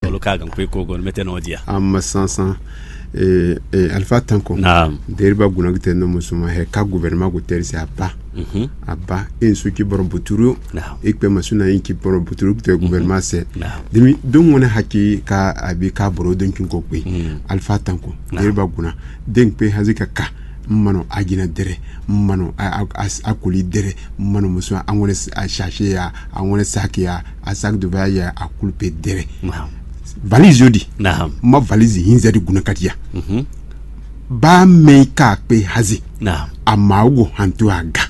luka gan kwe ko gon meten odia amma sansan alfa tanko deriba guna gite no musuma he ka gouvernement go tersi apa insu ki borom buturu ikpe masuna yiki borom buturu te gouvernement se demi don wona haki ka abi ka boro don kin ko kwe alfa tanko deriba guna den pe hazika ka mano agina dere mano akuli dere mano musu angone shashe ya angone saki ya asak de vaya akulpe dere valise yodi ma valise hinzadi guna katia ba meka pe hazi ama ugo hantu aga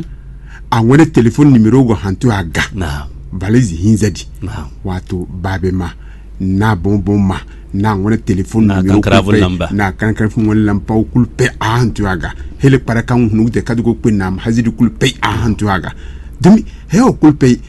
angone telephone numero ugo hantu aga valise hinzadi watu babe ma na bonbon ma na ngone telephone numero na kan fu ngone lampa kulpe a hantu aga hele para kan hunu de kadugo kwinam hazidi kulpe a hantu aga demi he o kulpe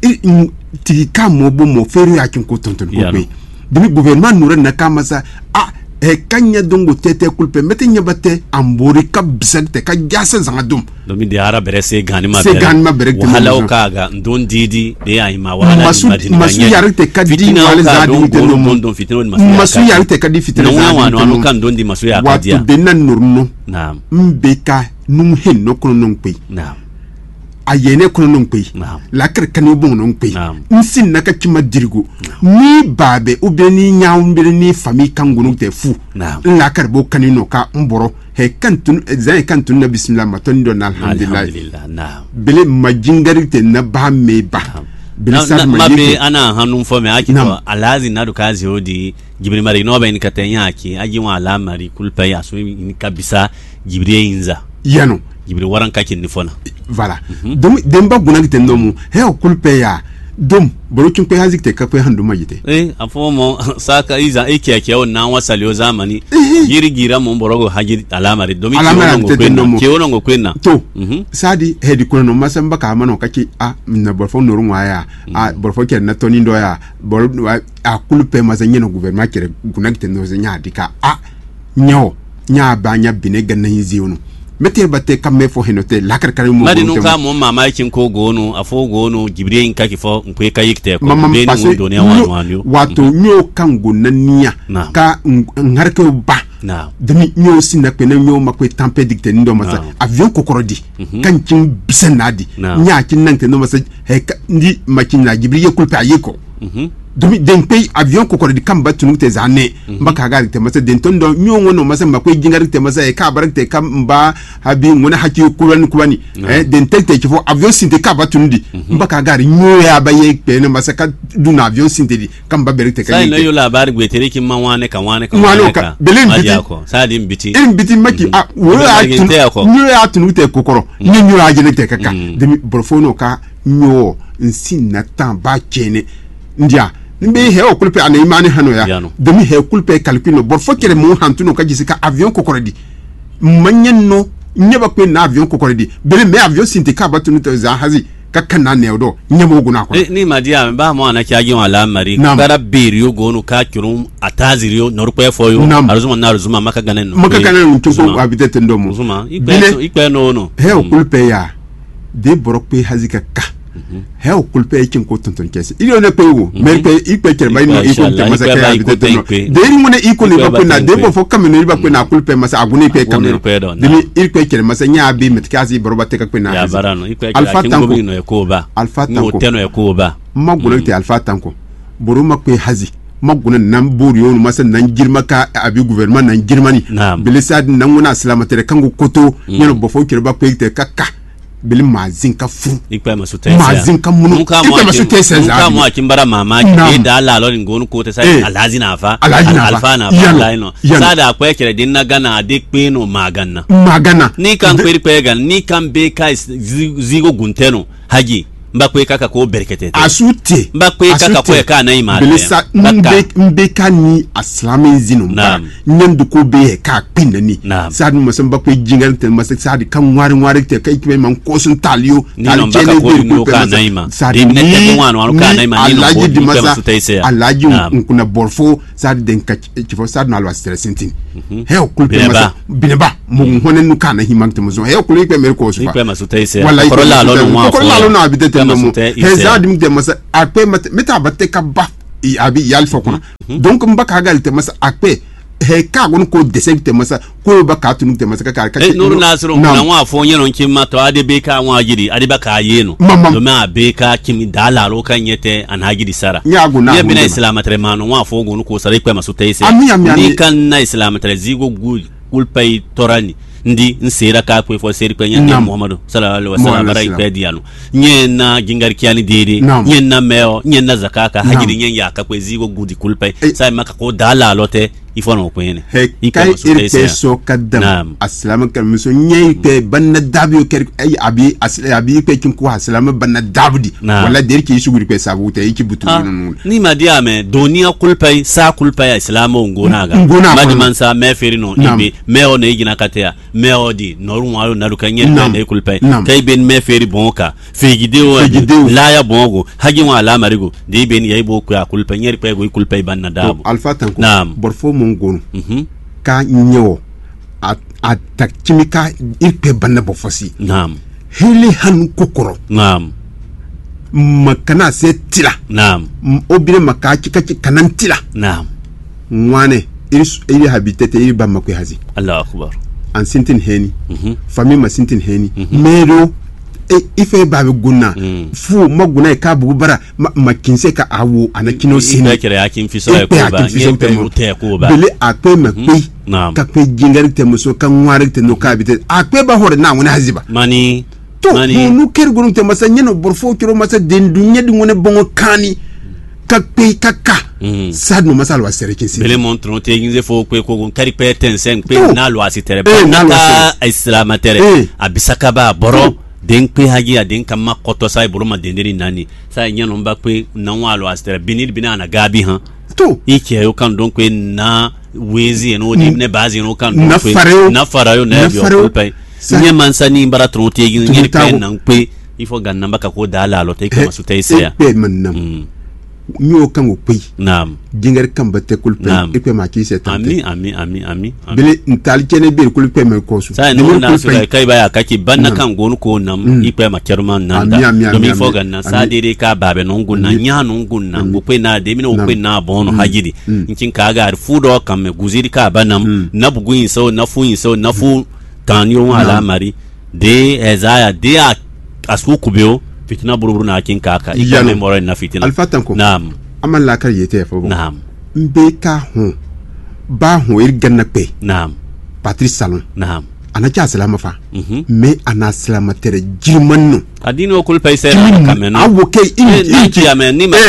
tigi ka mo bo mo feri akin ko tonton ko pe demi gouvernement nure na kama sa kanya dongo tete kulpe metenya bate ambori ka bisante ka jasa zanga dum domi de ara bere se ganima bere wala o kaga ndon didi de ay ma wala masu yarite ka di wala zadi de no masu yarite ka di fitna no no kan don di masu ya ka dia wa de nan nurno naam mbeka num hen no kono non pe naam ayene kono non pe la kerkani bon non pe nsin naka kima dirigo ni babe ubeni nyaambere ni famille kangunu te fu la karbo kanino ka mboro he kantun zay kantun na bismillah maton don alhamdulillah bele majingari te na ba me ba mabe ana hanun fo me aki to alazi na dukazi odi jibri mari no ba ni katanya aki aji wa ala mari kulpa ya so ni kabisa jibri inza yano jibri waran kakin ni fona voilà donc demba guna gite nomu he o kulpe ya dum borokin pe hazik te kape handu majite afomo saka iza eke on na wasalio zamani gira mo borogo haji alamari domi ke wono ngo kwenna to sadi hedi kono masamba ka mano kaki na borfo noru waya borfo ke na toni ndo ya bor kulpe mazanye no gouvernement kere guna gite no zenya dika nyo nya banya bine ganna yiziwono mete batte kamme fo henote lakar kare mo mari no ka mo mama kin ko gono afo gono jibrien ka kifo nkwe ka yikte ko be ni mo do ne wanyo wato nyo kango nania ka ngarke ba demi nyo sinna pe na nyo makwe tampe dikte ndo masa avion kokorodi kan kin bisenadi nya kin nante no masa he ndi makina jibrien kulpa yeko dumi den pay avion ko ko di kamba tunu te zane mbaka ga te masa den tondo nyongo no masa makwe jingar te masa e ka barak te kamba habi ngona haki kulani den te fo avion sinte ka batunu di mbaka ga nyo ya baye pe no masa ka duna avion sinte di kamba barak te ka sai no yo la bar gwetere ki manwane ka belen biti sa di mbiti mbiti maki nyo ya tunu te kokoro nyo ya jene te kaka demi brofono ka nyo nsin na tan ba kene ndia mbe he o kulpe ana imani hano ya demi he kulpe calculo bor fokere mo hantuno ka jisika avion kokoredi manyen no nyeba pe na avion kokoredi bele me avion sinte ka batunu to za hazi ka kana ne odo nyebo guna ko ni madia ba mo ana kyagi wala mari bara beriyo gonu ka kirum ataziriyo norpe foyo aruzuma maka ganen tunko abitete ndomo ikpe no he o kulpe ya de borokpe hazika ka he o kulpe ekin ko tonton kesi ili ne pewo merpe ikpe kerba ino iko te masa ka abitete no de iri mune iko le ba kuna de bo fo kamene ba kuna kulpe masa agune pe kamene dimi ikpe kerba masa nya bi metkazi boroba te ka kuna ya barano ikpe kingo ino yakoba teno yakoba maguna te alfa tanko boruma pe hazi maguna nan boriyo masa nan girma ka abi gouvernement nan girmani bilisad nan wona salamatere kango koto nyano bo fo kerba pe te kaka bili mazin ka fu ikpe masutesa mazin ka munu ikpe masutesa za mu akimbara mama ki da lalo ngonu ko te sai alazi na fa alfa na fa laino sada akwe kire din na gana adikpe no magana ni kan kweri gan ni kan be ka zigo gunteno haji mbakwe kaka ko berkete asute mbakwe kaka ko ka na ima bilisa mbeka ni aslami zinu mba nyandu ko be ka pinna ni sadu masamba ko jingal te masak sadu kan ngwari te kai kibe man ko sun taliyo tal chene ko ka na ima sadu ne te ko wanu ka na ima ni alaji di masa alaji kuna borfo sadu den ka chifo sadu na lo stresentin he o kulpe masa bineba mo honen nu kana himangte mo he o kulpe mer ko sufa wala ko la lo no abitete heza dim de masa akpe meta batte ka ba abi yal fokona donc mbaka gal te masa akpe he ka gon ko desek te masa ko ba ka tunu te masa ka nuru nasru na wa fo nyeno kimma to ade be ka wa jiri ade ba ka yeno do ma be ka kimi dala ro kan yete an hagidi sara ya bina islamatre manu wa fo gon ko sare kwa masu taise ni kan na islamatre zigo gulpai torani ndi nsera ka ko fo seri kwa nyande Muhammadu sallallahu alaihi wasallam barai pe dialo nyena gingar kiani dede nyena meo nyena zakaka hagidi nyenya ka ko zigo gudi kulpai sai maka ko dala lote ifono ko yene kai irte so kaddam assalamu alaikum so nyey ke banna dabiyo ker ay abi pe kin ko assalamu banna dabdi wala der ki suguri pe sabu te ki butu ni madia me doniya kulpai sa kulpai islamu ngonaga madi man sa me ferino ibe me o ne gina katea me o di noru walo naru kanye ne kulpai kai ben me feri bonka fegide o la ya bongo hagi wa la marigo de ben yai bo ko kulpai nyer pe go kulpai banna dabu alfa tanko borfo ngonu ka nyewo a takimika irpe banna bofosi heli han kokoro makana se tila obire makaki kaki kanan tila ngwane iri habitete iri ba makwe hazi Allahu akbar an sintin heni fami ma sintin heni mero ife ba be gunna fu maguna ka bugu bara makinse ka awu anakino sini kire yakin fi so ko ba bele akwe makwe ka pe jingari te muso ka ngwari te no ka bite akwe ba hore na wona haziba mani to nu ker gunum te masa nyeno borfo kiro masa den dunya di ngone bongo kani ka pe kaka sad no masal wa sere kinsi bele montron te ginze fo ko ko kari pe tensen pe na lo asitere na islamatere abisaka ba boro den pe hagi den kama koto sai buruma denderi nani sai nyano mba pe na walo astere binir bina gabi han to ike yo kan donc na wezi no di ne bazi no kan donc na farayo na bio pe nye mansani mbara tronte gi nye pe na pe il faut ganna mbaka ko dala lo te kama su te ya pe manam nyo kan pe naam jingar kan batte kulpe ipe ma ki se tante ami bele ntal kene be kulpe me ko su sai no na su kai baya kaki banna kan gonu ko nam ipe ma kerman nanda do mi foga na sa dire ka babe no ngunna nya no ngunna go pe na de mi no pe na bono hajidi nkin ka ga fudo kan me guziri ka banam na bugu yin so na fu yin so na fu kan yo ala mari de ezaya de asu kubyo fitina buruburu na kin kaka ikame moro na fitina alfatanko naam amal la kar yete fa naam mbe ka hu ba hu ir ganna pe naam Patrice Salon naam ana cha salama fa me ana salama tere jirmanno adino kulpe se kameno awoke in ya men ni ma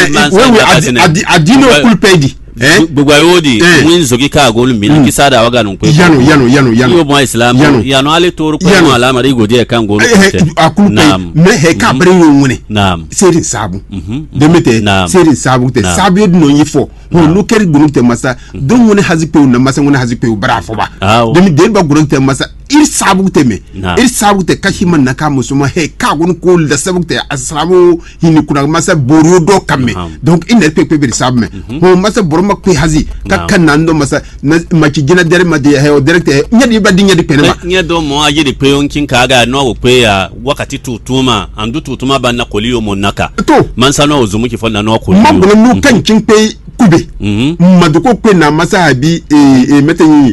adino kulpe di bugwayodi win zogi ka golu min ki sada waga nun kwe yano yo mo islam yano ale toru ko mo ala mari godi kan golu akulpe me he ka bre wone naam serin sabu demete serin sabu te sabu no yifo ho lu keri gunu te masa don woni hazipe na masa woni hazipe bra fo ba demi de ba gunu te masa ir sabu te me ir sabu te kashiman na ka musuma he ka gunu ko da sabu te aslamu hini kuna masa boru do kamme donc iner pepe bir sabu me ho masa borma ko hazi kakkan nando masa maki gina dere ma de he o direct nyadi ba dinya di penema nyado mo aje de peyon kin kaga no wo pe ya wakati tutuma andu tutuma banna koliyo monaka mansa no ozumuki fonna no koliyo magolo nu kan kin pe kube maduko pe na masa abi metenyi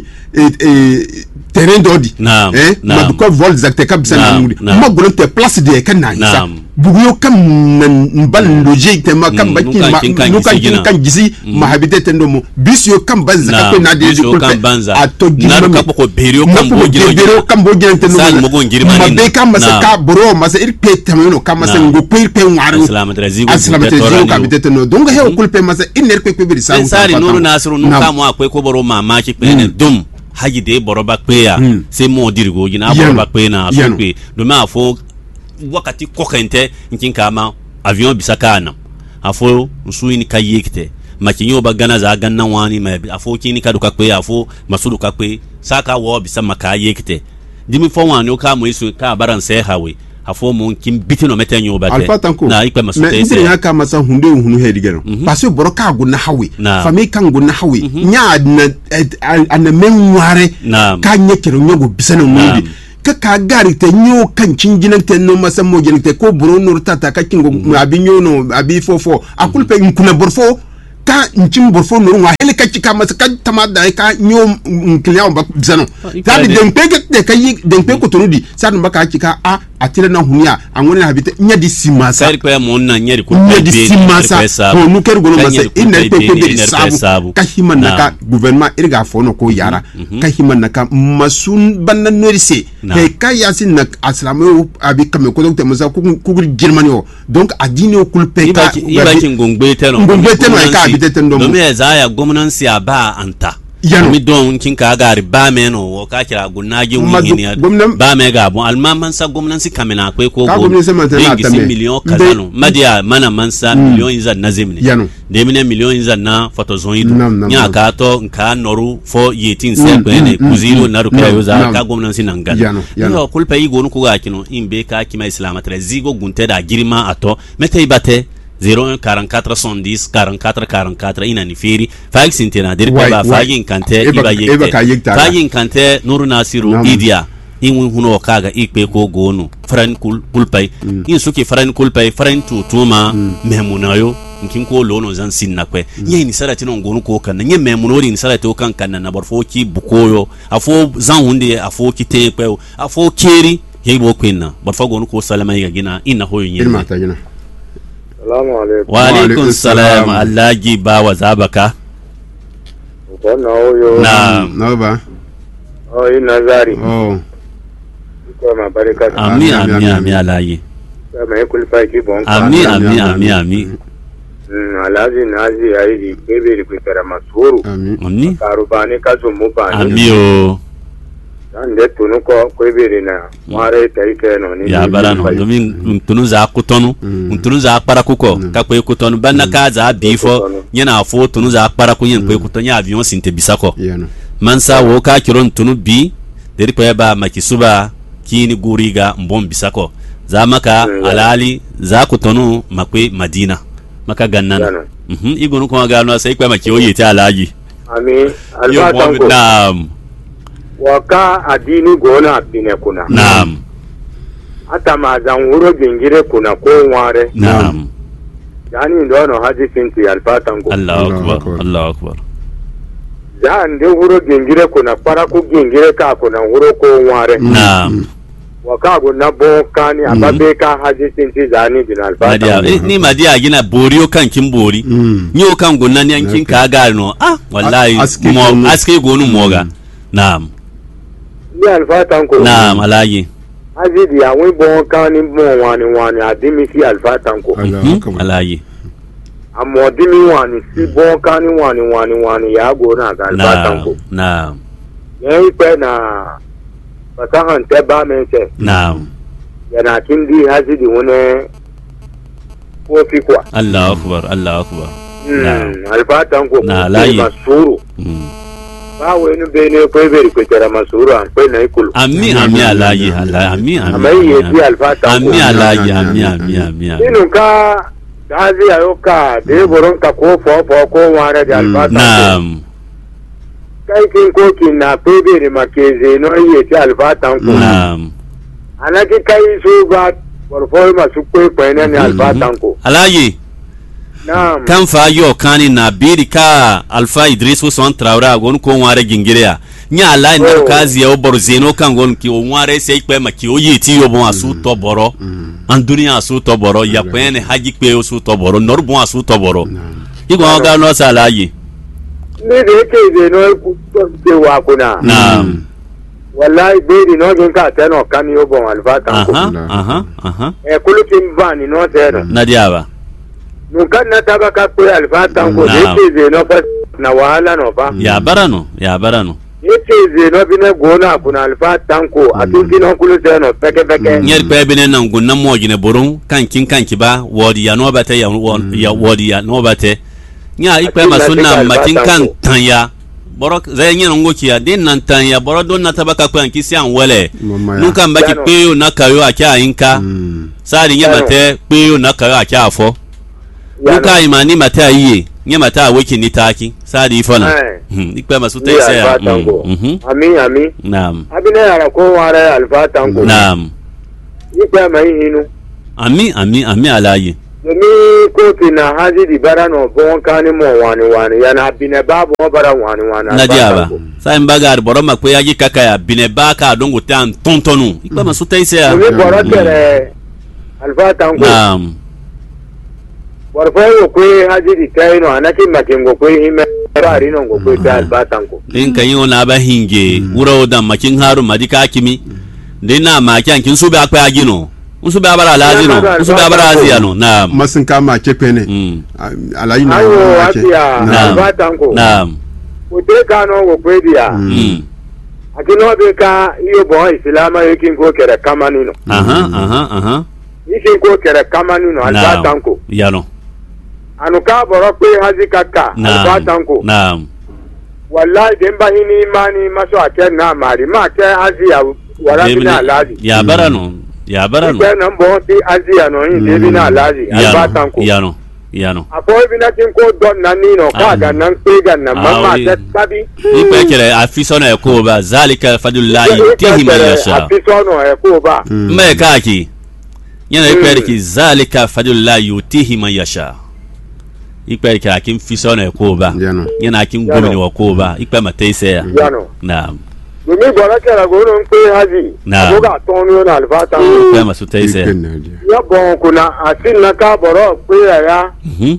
terrain d'odi maduko vol zakte kabisa na muri magolo te place de kan na isa buguyo kam bal logique te ma kam baki ma kan gisi ma habite tendo mo bisyo kam banza ka pe na de ko ato gina ka ko berio kam bo gina tendo ma be kam masa ka bro masa ir pe tameno kam masa ngo pe ngaro aslamate ka habite tendo donc he ko pe masa iner pe be sa sari nuru nasru nu kam wa ko boro mama ki pe ne dum haji de boro ba pe ya se mo dirgo gina boro ba pe na so pe do ma fo wakati kokente nkin kama avion bisakana afo nsuini kayekte makinyo bagana za ganna wani ma afo kini kaduka kwe afo masudu ka kwe saka wo bisa makayekte dimi fo wani o ka mo isu ka baran se hawe afo mo kin bitino metenyo bate na ikpe masute se mais ya ka masa hunde hunu he digero parce que boro ka gunna hawe fami kan gunna hawe nya na menware ka nyekero nyogo bisa no mudi ka gari te nyo kan cinjinan te no masa mo jeni te ko boro nur tata ka kingo abi nyo no abi fofo akulpe nkuna borfo ka nchim borfo no wa hele ka chika mas ka tamada ka nyo nklia ba bizano ta de dempe ka yi dempe ko tonu di sa no ba ka chika a atire na hunia anwone na habite nya di simasa sai ko mo na nya di ko di simasa ko nu keru golo masa ina pe ko de sabu ka himan na ka gouvernement irga fo no ko yara ka himan na ka masun banna norise he ka yasin na aslamu abi kam ko dokte masa ku germany o donc adini o kulpe ka ibaki ngongbe teno ka habite tendo do me za ya gwamnati aba anta mi don kin ka gari ba me no wo ka kira gunaji wini ba me ga bon alman sa gwamnati kamena akwai ko go million kazano madia mana mansa million inza nazimni de mine million inza na foto zonyidu nya ka to nka noru fo yetin se ko ne kuziro na ruka yoza ka gwamnati nan ga yo kulpa yi gonu ko ga kino imbe ka kima islam atre zigo gunte da girma ato mete ibate 01 44 70 44 44 ina ni firi fag sintina dir ba fagin kante iba yekte fagin kante nuru nasiru idia in huno kaga ikpe ko gonu fran kulpai in suki fran kulpai fran tutuma memunayo nkin ko lono zan sinna kwe nye ni sarati non gonu ko kan nye memunori ni sarati o kan kan na barfo ki bukoyo afo zan hunde afo ki te kwe afo keri yebo kwinna barfo gonu ko salama yiga gina inna hoyo nye Assalamu alaikum. Wa alaikum salam. Allah ji ba wa zabaka. Wannan oyo. Na ba. Oh, ina zari. Oh. Ko ma baraka. Amin alayi. Mai kulfa ki bon. Amin. Alazi nazi ayi bebe ku tara masuru. Amin. Karubani kazo mubani. Amio. Ande tunu ko bebe na mare tai ke no ni. Ya barano domin tunu za kutonu. Tunu za para kuko ka kwe kutonu banna ka za bifo yana fo tunu za para ku yin kwe kutonu ya avion sinte bisako. Mansa wo ka kiron tunu bi deri ko ba makisuba kini guriga mbom bisako. Za maka alali za kutonu makwe Madina. Maka gannana igonu ko ga no sai kwa makiyo yete alaji amin albatan ko naam waka adini gona bine kuna naam ata ma zan wuro jingire kuna ko ware naam yani ndono haji sinti albatan ko Allahu akbar zan de wuro jingire kuna para ku jingire ka kuna wuro ko ware naam waka gonna bo kani ababe ka haji sinti zani bin albata ni madia gina boriyo kan kin bori nyo kan gonna ni ankin ka ga no wallahi mo aske gonu moga naam ni albata ko naam alaji haji di awon bo kani mo wani adimi si albata ko alaji amo dimi wani si bo kani wani ya go na ga albata ko naam yayi pe na Patahan teba mense. Naam. Yana kindi hazidi wone kofi kwa. Allahu akbar. Alfatan ko masuru. Ba wenu bene ko beri ko tera masuru an ko na ikulu. Amin alaji amin. Amai yeti alfatan ko. Amin alaji amin. Inu ka dazi ayoka de boron ka ko fo ko ware de alfatan. Naam. Kai kin koki na pebere makeze no yeti alfatan ko naam anaki kai so ba porfo masu kwe ne alfatan ko alaji naam kan fa yo kani na biri ka alfa idris Usman Traoré gon ko ware gingireya nya ala na kazi ya oborzeno kan gon ki o ware sai kwe maki o yeti yo bon asu to boro an duniya asu to boro ya kwene haji kwe o su to boro nor bon asu to boro igo ga no sa alaji ne da yake zai no cewa kuna naam wallahi beri no gen ka tano kan yo bon alfata ko kulutin bani no tano nadiaba nun kan na taba ka ko alfata ko yake zai no fa na wahala no fa ya barano yake zai no bine gona kuna alfata ko atunti no kulutano peke nyer pe bine nan gunna mo gine borun kan ki ba wodi ya no bate ya wodi ya no bate nya ikpe masuna makin kan tanya boro zai yin ngoki ya din nan tanya boro don na tabaka ko an kisi an wale nun kan baki peyo na kayo a kya inka sari nya mate peyo na kayo a kya afo nun ka imani mate ayi nya mate awoki ni taki sari ifona ikpe masuta ise ya ami naam abine ara ko ware alfatan ko naam ikpe mai hinu ami alayi Demi ko na haji di bara no bon kani mo wani yana bine babu mo bara wani na diaba sai mbaga boro makwe yaji kaka ya bine baka dongo tan tontonu ikwa masuta ise ya ni boro tere alfa tango naam warfo ko haji di kaino anaki makingo ko hime bari no ko ta alfa tango din kayo na ba hinge wuro da makin haru madika kimi dina ma kyan kin su ba akwa agino usu ba bara lazi no usu ba bara aziya no naam masin kama kepene alayi na ayo aziya ba tanko naam ote ka no go kwedia akino be ka iyo bo islama yakin ko kere kamani no yakin ko kere kamani no alba tanko ya no anu ka boro pe haji kaka alba tanko naam wallahi demba hini imani maso aken na mari ma ke aziya wala bina lazi ya bara no ya bara no nan bo ti aziya no yin de bina lazi alba tanko ya no akwai bina tin ko don nan ni no ka ga nan pe ga nan mamma ta tabi ipe kere afisona e ko ba zalika fadlullahi tihi man yasha afisona e ko ba me kaki yana ipe ki zalika fadlullahi yutihi man yasha ipe kere akin fisona e ko ba yana akin gomini wa ko ba ipe mataise ya naam domin gwara kera gonon pe haji ko ga tonu na alfata ipe masutaise ya bon kuna asin na ka boro pe ya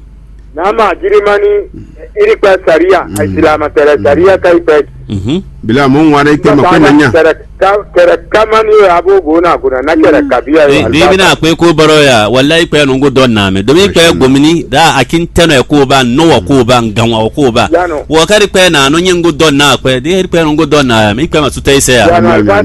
na ma jirimani iri pa sharia islama tere sharia kai pe bila mun wana ipe makwenya kere kamani abu gona kuna na kere kabiya ya de bina akwai ko baro ya wallahi pe no go don na me domin pe gomini da akin teno ko ba no wa ko ba nganwa ko ba wo kari pe na no nyengo don na pe de pe no go don na me pe masu tai sai ya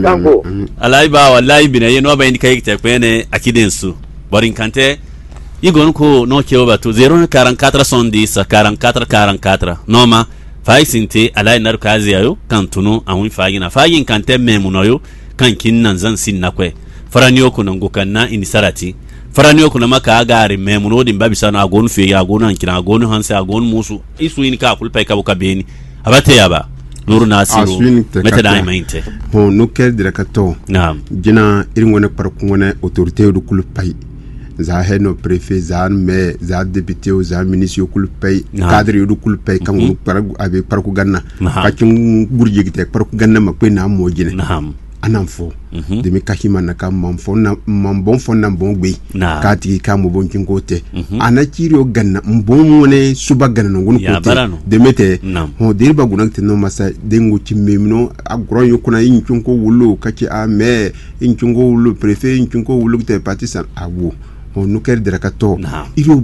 alai ba wallahi bina yeno ba indi kai te pe ne akidin su borin kante igon ko no ke ba to 044 70 44 44 noma fay sinte alay nar kazi ayo kan tunu awin fagina fagin kan temme munoyo kan kinnan zan sinna kwe faraniyo kunan gukanna inisarati faraniyo kuna maka gari memuno din babi sana agon fe ya agon an kina agon hanse agon musu isu in ka kulpa ka buka beni abate yaba nuru nasiru meta dai mainte ho no ker dirakato naam jina irin wona parku wona autorité du kulpai za heno préfet za me za député za ministre kulpai cadre du kulpai kan paragu abe parku ganna kakin gurje gite parku ganna makwe na mo jine naam anan fo de mi kahima na kam mam fo na mam bon fo na bon gbe ka ti ka mo bon kin kote ana kirio ganna mbon wone suba ganna no gon kote de mete ho de ba gunak te no masa de ngo chimmemno agro yokuna yin kin ko wulo kake a me yin kin ko wulo préfet yin kin ko wulo te partisan awo ho no ker dirakato iro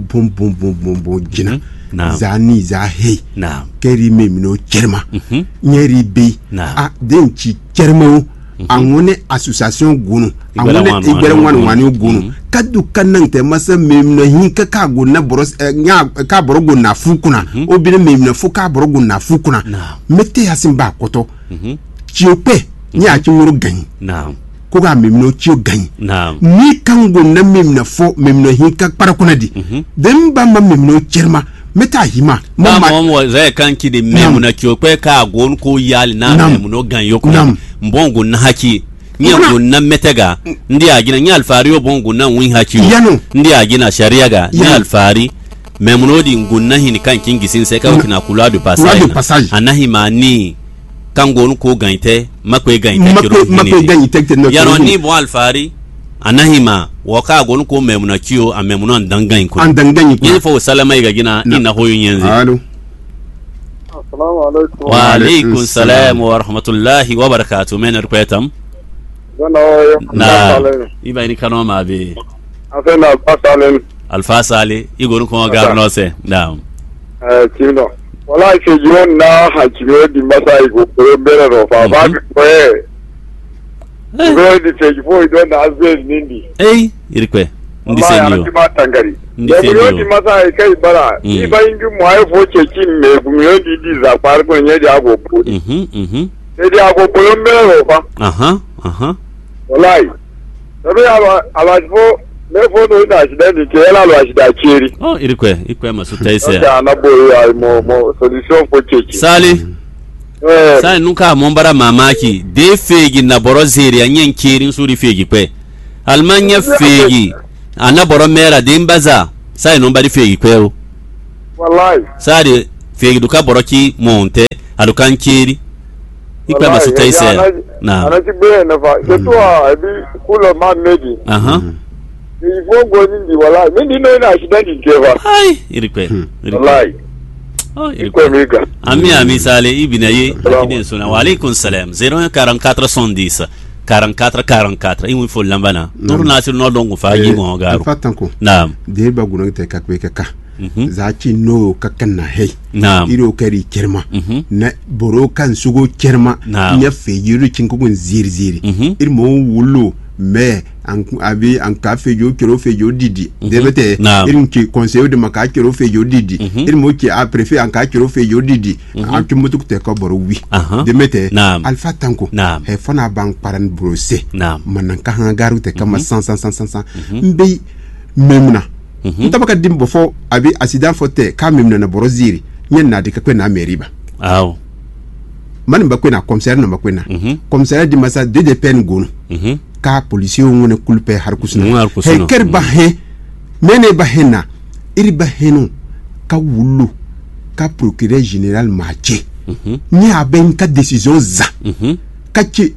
bon jina zani za hey keri memno kerma nyeri be a denchi kerma angone association gunu angone igere wani gunu kadu kannan te masa memna hinka ka gonna boros nya ka borogo na fukuna obine memna fuka borogo na fukuna mete yasimba koto chiope nya chiwuru gani ko ga memno chio gani ni kan gonna memna fo memna hinka parakuna di dem ba memno cherma meta hima mama mo zai kan ki de memuna chiope ka gon ko yali na memno gan yokuna mbongo na haki nyango na metega ndi agina nya alfari obongo na win haki ndi agina sharia ga nya alfari memunodi ngunna hini kan kingi sinse ka kina kuladu passage anahi mani kango ko gainte makwe gainte yaro ni bo alfari anahi ma waka gon ko memuna kiyo a memuna ndangan ko yin fo salama ga gina ina hoyun yanzu assalamu alaikum wa alaikum salam wa rahmatullahi wa barakatuh men rukwetam na iba ni kano ma be afena alfasale igonu ko garno se naam kino wala ke jiwon na hakibe di masa igo ko bere ro fa ba ko go di te jifo ido na azbe nindi irikwe ndi senyo ndi senyo di masa kai bara iba ingi mo ay fo chekin me gumyo di za par ko nye di ago ko di ago ko bere ro fa wallahi sabe aba fo me fo no da shida ni ke la lo shida cheri irikwe masuta ise ya na boy ya mo solution fo cheki sali sai nuka mombara mamaki de fegi na boro zeri anyen kirin suri fegi pe almanya fegi ana boro mera de mbaza sai non bari fegi kweo wallahi sari fegi duka boroki monte adukan kiri ikpa masu taise na ana ti be na fa se to abi kula ma meji ifo goni ndi wallahi mindi no ina accident nke fa ai irikwe wallahi irikwe mega ami sale ibinaye akide sona wa alaikum salam 014410 44 imu fo lambana nur nasir no dongo fa yi mo garu fatanko naam de ba guno te kakwe kaka za ci no kakan na hey naam iro kari kerma na boro kan sugo kerma nya fe yiru cin ko ziri ir mo wulu mais an ka fe yo kero fe yo didi debete irin ki conseil de maka kero fe yo didi irin mo ki a préfet an ka kero fe yo didi an ki mutuk te ko boro wi demete alfa tanko he fona bank paran brosé manan ka han garu te kama 100 mbe memna ntabaka dimbo fo abi accident fote ka memna na boro ziri nyen na de ka na meriba aw man ba kwena commissaire na ba kwena commissaire di masa de pen gono ka policier ngone kulpe har kusna he kerba he mene ba hena iri ba heno ka wulu ka procureur général mache ni aben ka décision za ka ci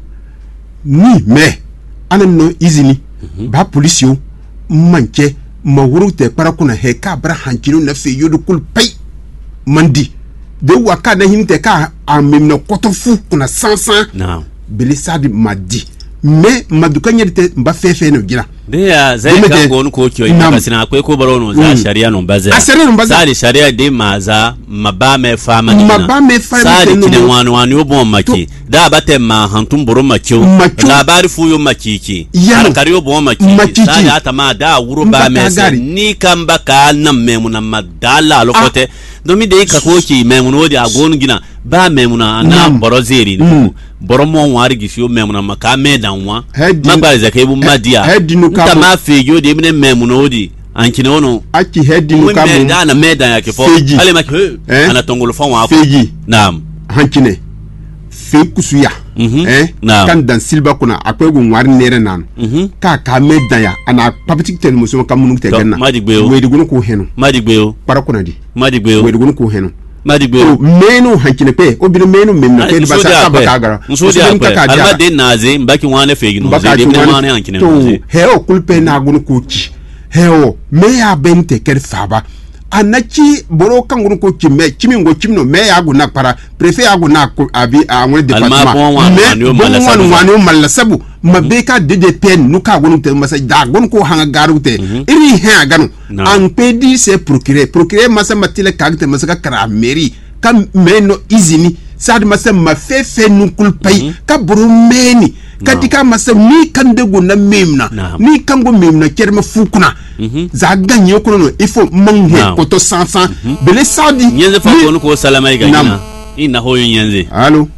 ni me anan no izini ba policier manche ma wuru te para kuna he ka bra hankino na fe yodu kulpe mandi de waka na hinte ka amem na kotofu kuna sansa belisadi madi me maduka nyete mba fefe no gira de ya zai kan gonu ko kiyo ina sina akwai ko barono za sharia no baze sadi sharia de maza maba me fama ni sadi kine wani obo maki da bate ma hantum boro makiyo labari fuyo makiki harkari obo makiki sadi atama da wuro ba me ni kan baka nan memuna madala lokote domi de ka ko ki memuno de agonu gina ba memuna na boro zeri boro mo wari gisio memuna maka me danwa magba zakai bu madia nta ma fejo de mine memuno di ankine ono aki hedinu ka mo na meda yake fo ale ma ana tongolo fa wa feji naam hankine fe kusuya kan dan silba kuna akwai gun wari nere nan ka meda ya ana papitik ten muso ka munu te ganna wedi gunu ko henu madigbeyo para kuna di madigbeyo wedi gunu ko henu madigbeyo menu hankine pe obinu menu memna ke ba sa ba ka gara musudi alma de naze mbaki wane fegi no ze de wane hankine no heo kulpe na gunu ko ci heo me ya bente ker faba anachi boro kangunu ko ci me kimi ngo kimno me ya guna para préfet ya guna ko abi a woni département wani malla sabu mabeka DDPN nuka gunu te masa da gunu ko hanga garute iri he ganu an pedi c'est procureur masa matile kagte masa kara mairie kam meno izini sad masa ma fefe nukul pay ka boro meni katika masa ni kande guna memna ni kango memna kerma fukuna za ganye ko no il faut mangé koto sansan bele sadi nyenze fa ko ko salama ga ina hoyo nyenze allo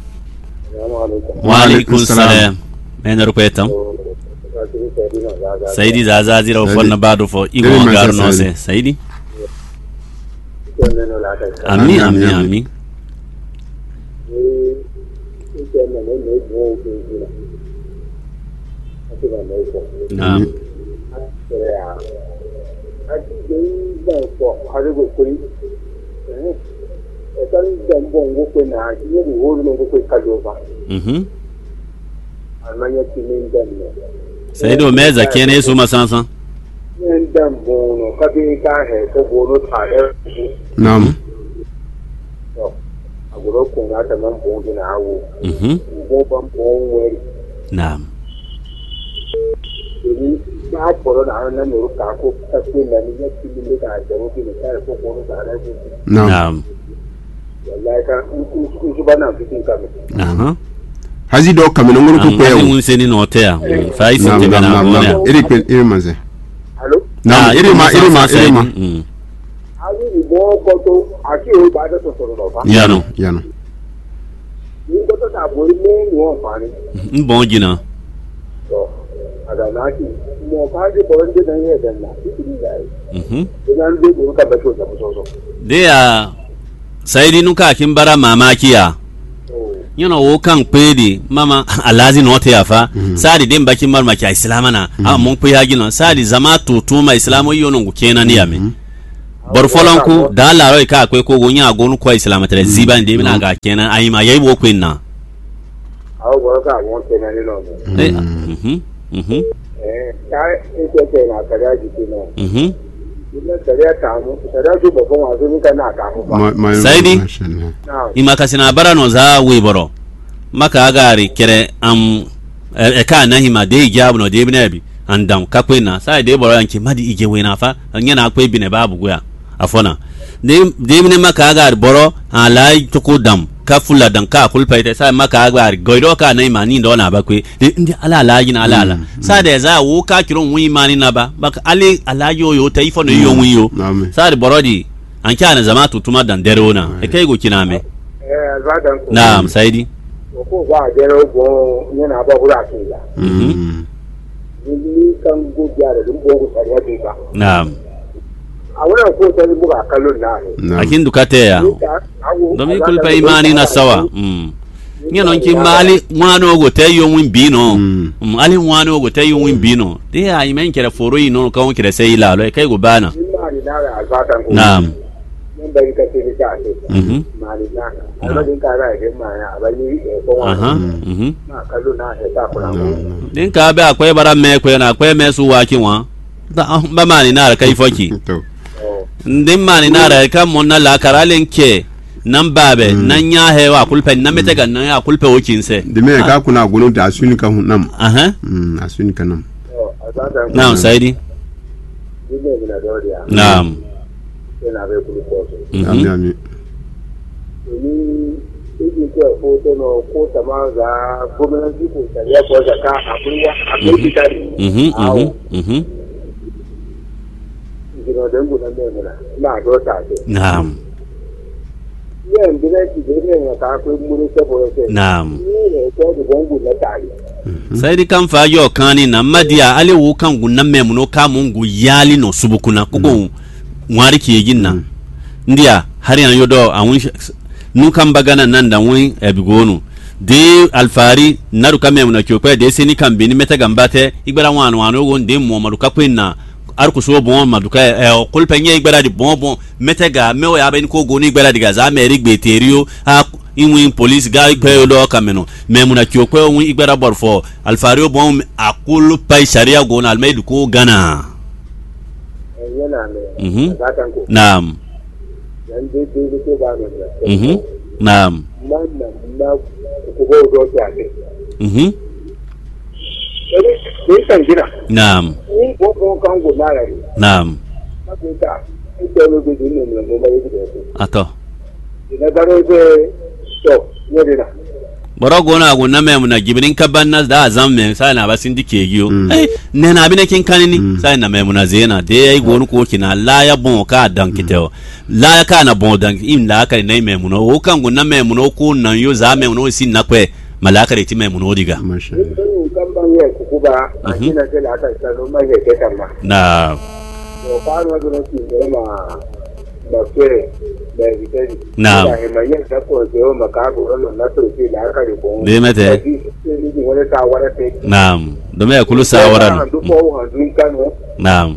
wa alaikum salam men rupetam saidi zaza zira fonna bado fo igo gar no se saidi ami naam saido meza kene su masansan naam naam naam hazi do kamino ngoro ko peyo mun seni no tea fa isi te bana na iri manze allo na iri ma ali bo ko to aki o ba da to ro ba yano ni ko to ta bo ni no fa ni bon jina to ada na ki mo ka ji bo nde dan ye dan na idan de ko ka ba so so de ya saidi nuka kin bara mamaki ya wo kan pedi mama alazi no te afa sadi dem baki mar maki islama na mon pe ya gino sadi zama tutuma islamo yono ngu kenan ni yame bor folonku da la ro ka akwai ko gonya gonu ko islama tare ziban de mina ga kenan ayi ma yayi bo kwinna awu bor ka won kenan ni no ka ite ke na kare ji no saidi ima kasina bara no za we boro maka agari kere ka na hima de jabu no de binabi andam kakwena sai de boro yanki madi ige we na fa anya na akwe bi ne babu goya afona de bine maka agari boro alai to dam ka fula dan ka kulpa ita sai maka agari goido ka na imani ndo na bakwe de ndi ala ala sai da za wo ka kiron wi imani na ba baka ali ala yo ta ifo no yo wiyo sai borodi an kana zama tutuma dan dare wona e kai go kiname na'am saidi ko ba dare go yana ba hura kinga ni kan go jare dum go sariya dinka na'am a wannan ko sai buga kallon na akin dukate ya domin kulpa imani na sawa nyano nki mali mwano go tayo win bino ali mwano go tayo win bino de ya imen kere foro yi no ka won kere sai lalo kai go bana na'am mun bai ka ce ta ce mali na amma din ka ra ke ma ya bali ko wa na kallo na ta kula din ka ba akwai baran me ko na akwai me su wakin wa ba mani na kai foki ndin mani na ra ka mon na la karalen ke nan babe nan ya hewa kulpe nan mete ga nan ya kulpe wokin se de me ka kuna gunu da asuni ka hunam asuni ka nam na'am saidi na'am ina be kulpo ami ni idi ko foto no ko tamaza gwamnati ko ya ko zaka akwai kitari no dengu na mena na do ta na'am yen bile ki bile na ka ko muri se bo se na'am ni ko do dengu na tai sai di kan fa yo kani na madia ale wo kan gunnan memuno ka mungu yali no subukuna kugo ngwari ki ginna ndia hari an yodo awun nu kan bagana nan da wun ebigonu de alfari naru ka memuna kyokwe de seni kan bini meta gambate igbara wanu wo de mo maruka kwinna arku so bon maduka kulpe nye igbara di bon metega mewo ya ben ko goni igbara di gaza amerik beterio ha inwin police ga igbe lo kameno memuna kyokwe won igbara borfo alfario bon akulu pai sharia gona almedu ko gana naam naam naam naam ato boro gona gona me muna gibrin kabannas da azam me sai na basin dike giyo ne na bine kin kanini sai na me muna zena de ai gonu ko kina la ya bon ka dan kiteo la ya kana bon dan im la ka ne me muna o kan gona me muna ko nan yo za me muna sin na kwe malaka re ti me muna odiga na naam bemete naam dome kulu sawara naam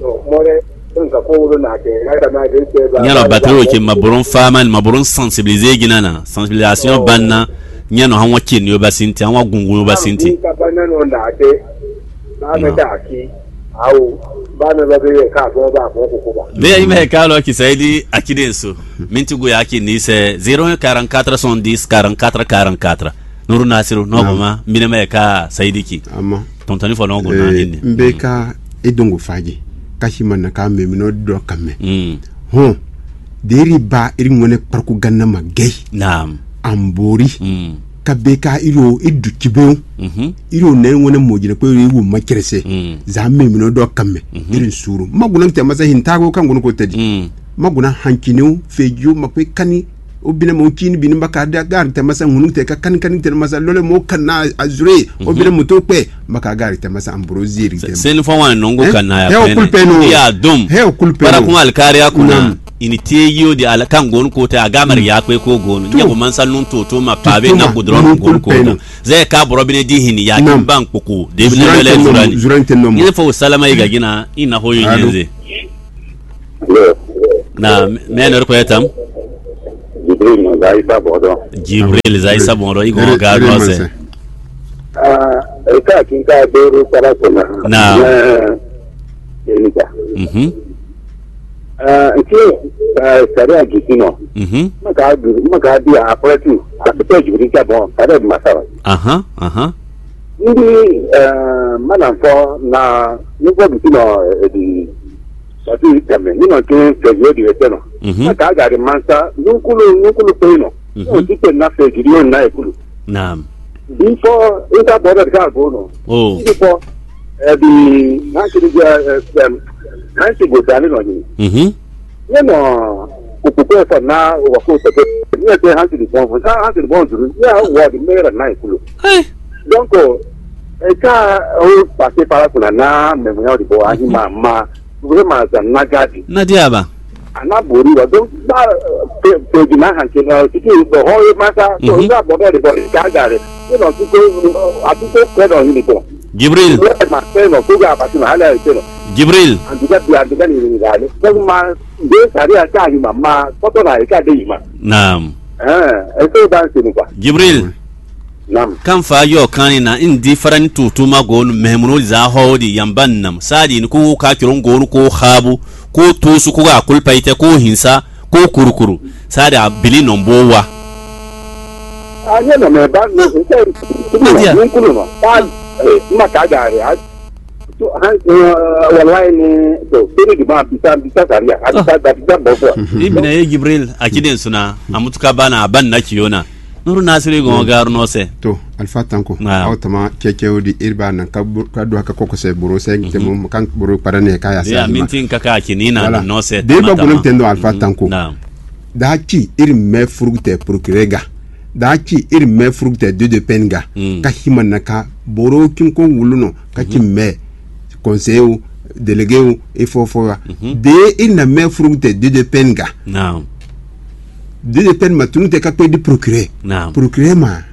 nyalo batro ke maburun faman maburun sensibiliser ginana sensibilisation banna nyano hanwa kin yo basinti hanwa gungun yo basinti bana da bai ka ba ko ba be ime ka lo ki saidi akidenso minti go yaki ni se 044 110 44 44 nuru nasiru no ma mine me ka saidi ki amma tontani fo no go na ni mbe ka edongo faji kashima na ka me mino do kame ho deri ba iri ngone parku ganna ma gay naam ambori kabeka iro idu kibeu iro ne ngone mojine ko iro makrese za memino do kamme irin suru maguna mte masa hintago kan gono ko tedi maguna hankinu feju makwe kani obina mo kini bin baka da gar te masa ngunu te ka kan te masa lole mo kana azure obina mo to pe maka gar te masa ambrosiri te sen fo wan nongo kana ya ya dum he kulpe para kuma alkari akuna ini teyo di ala kan gonu ko ta agamar ya kwe ko gonu nyago man sallun to ma pabe na gudron gonu ko zai ka boro bine di hini ya kin ban kuku de bine wala zurani ile fo salama yi gagina ina hoyo nyenze na menor ko yatam Jibril Zaisa Bodo igo ga rose ka kin ka doro para kona na sariya gikino maka bi a prati a fito jibiri ka bon kada di masara ndi manafo na nugo gikino di sati tame nino kin fejo di eteno maka agari mansa nukulu peno o tike na fejiri na ekulu naam before inter border ka gono before di nanti go dali no ni no kukuko fa na wako tete ni te hanti di bon fa hanti di bon zuru ya wa di mera na ikulu donc ka o passer par là na me mo di bo ahi mama vraiment ça na gadi na diaba ana bori wa donc ba pe di na hanti na tiki do ho masa to za bodo di bo ka gare no tiko atuko ko do ni bo Jibril Jibril naam Jibril naam kan fa yo kanina indi faran tutuma gonu mehmuno za hodi yambannam sadi ni ko ka kiron gonu ko khabu ko tusu ko ga kulpaite ko hinsa ko kurukuru sadi abili nombowa anya na me ba no ko maka gari to wallahi ne to sai di ba bisa sariya da bisa bofo ibn Jibril akiden suna amutuka bana ban na kiyona nuru nasiri go garu no se to alfa tanko awtama kekewdi irba nan ka do haka koko se buro se temo kan buro parane kaya sa ya mintin kaka kinina no se de ba gulum tendo alfa tanko da ki irin me furugte procurega da ki irin me furugte de penga ka himan ka boro kin ko wuluno ka kin me conseil délégué et fofo de ina me furugte de penga naam de pen ma tunute ka pe di procurer procurer ma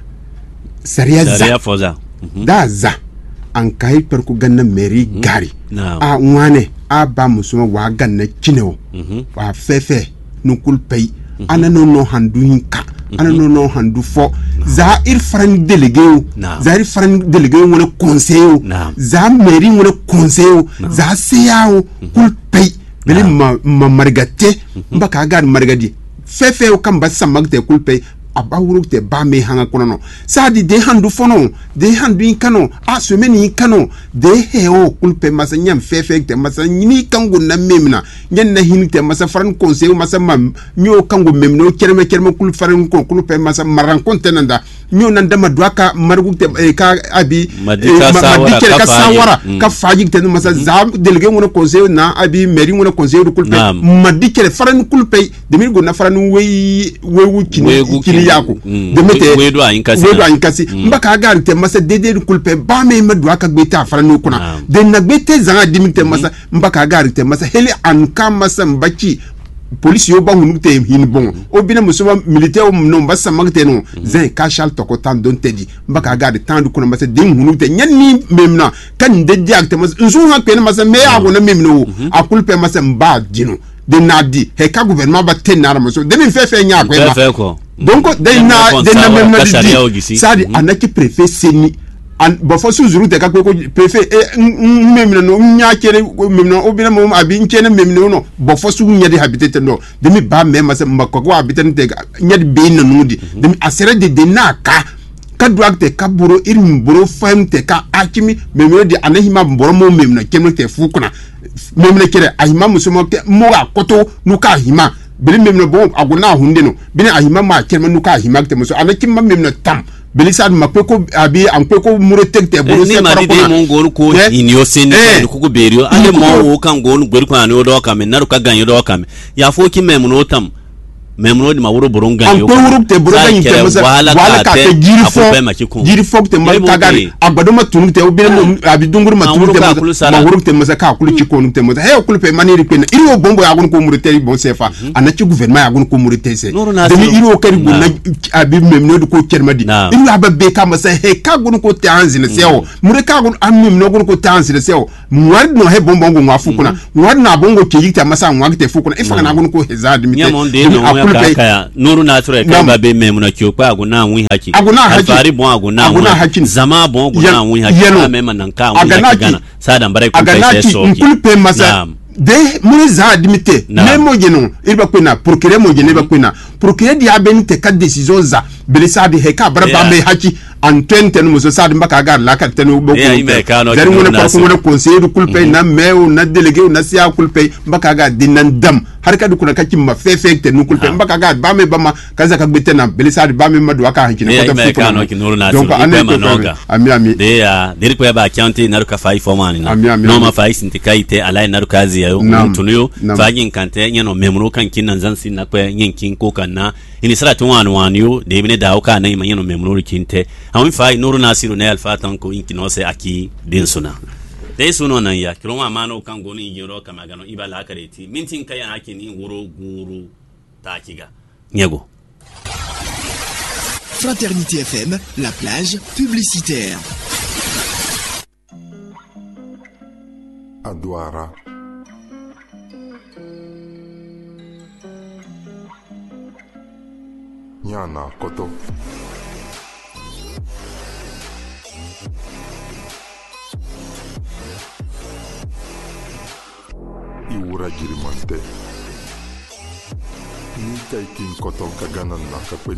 sariya foza da za an kai per ku ganna mairie gari a ngwane a ba musuma wa ganna kinewo wa fefe nukul pay anano no handu hinka anano no handu fo za ir faran délégué za ir faran délégué wona conseil za mairie wona conseil za seyawo kul pay bele ma margate mbaka gar margadi fefe o kamba samagte kul pay abawuru te ba me hanga kono sadi de handu fono de handu inkano a semeni inkano de heo kulpe masa nyam fefe te masa ni kangu na memna nyen na hinite masa faran conseil masa mam nyo kangu memno kerme kul faran ko kulpe masa maran kontenanda nyo nanda madwaka margu te ka abi madika sawara ka faji te masa za délégué ngona conseil na abi mairie ngona conseil du kulpe madike faran kulpe de mi go na faran wewu kini yako de mete wedo ayinkasi mbaka gari te masa dede kulpe ba me madwa ka gbeta fara no kuna de na gbete zanga dimite masa mbaka gari te masa heli anka masa mbaki police yo ba hunu te hin bon obina musuma militaire no mbasa magte no zen ka shal to ko tan don tedi mbaka gari tan du kuna masa de hunu te nyanni memna kan de diak te masa nzu ha pe masa me ago na memno a kulpe masa mba dino de nadi he ka gouvernement ba tenara maso de min fefe nya ko donc de na même di sadi anaki préfet seni an ba fo suzuru te ka ko préfet même no nya kere même no obina mo abi nkene même no ba fo su nya de habité no de mi ba même ma ko habité te nya de be no nudi de mi asere de na ka duakte ka buro irin buro famte ka akimi même de anahima boro mo même no kemno te fukuna même ne kere ahima musumo mo akoto nuka hima bili memno bon aguna hunde no bini ahima ma kelma nuka ahima te muso anaki ma memno tam bili sad ma peko abi an peko muro tekte boro se para ko mon gonu ko inyo sen ko berio ale mo wo kan gonu gberu ko an do kam na ka ganyo do kam ya fo ki memno tam memno di mawuro boronga yo ko wuro te boronga ni te masa wala ka te jiri fo te mal kagari agbado ma tunu te obi no abidunguru ma tunu te ma wuro te masa ka kulu chiko no te masa he okulu pe maniri pe iri o bombo ya gon ko murite bon sefa anachi gouvernement ya gon ko murite se demi iri o kari go na abi memno du ko kermadi iri ababe ka masa he ka gon ko te anzine se o mure ka gon amem no gon ko te anzine se o mwari no he bombo ngo afu kuna mwari na bongo ke yita masa ngwa te fu kuna ifa na gon ko hezadi mite kaya nuru nature ka ba be memuna kyokpa aguna nwi haki alfari bon aguna nwi zama bon aguna nwi haki mema nanka nwi haki gana sada mbare ko pese so kulpe masa de muri za admite memo jeno ilba kwena procureur mo jeno ba kwena procureur di abenite ka decision za belisa di heka baraba me haki antente no so sad mbaka gar la ka tenu boko dari ngone ko ngone conseiller kulpe na mew na délégué na sia kulpe mbaka ga dinan dam har ka dukuna ka kimma fefekte no kulpe mbaka ga ba me bama kaza ka gbete na belisa di ba me madu aka hanki ne ko ta fuko no ki nuru na donc ane manoga ami de ya diri ko ba county na ka fai formani no ma fai sindikaite ala na kazi yo tunuyo fagin kante nyano memro kan kinan zansi na ko yinkin ko kana ini sara tuwanu waniyo de bine da oka na imanyano memro kinte awin fai nuru nasiru ne alfa tanko inkinose aki din suna dai suno nan ya kiloma mano kan goni igiro kama gano ibala kareti mintin kaya haki ni wuro guru takiga nyego. Fraternité FM, la plage publicitaire. Adwara Nyana koto Iwura jirimante Nika ikin koto kaganan nakakwe